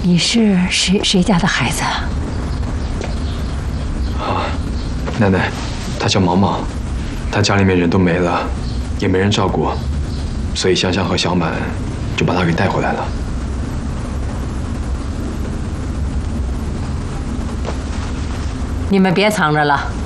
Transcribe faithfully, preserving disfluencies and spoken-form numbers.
你是谁谁家的孩子啊？ 啊，奶奶，他叫毛毛，他家里面人都没了，也没人照顾，所以香香和小满就把他给带回来了。 你们别藏着了。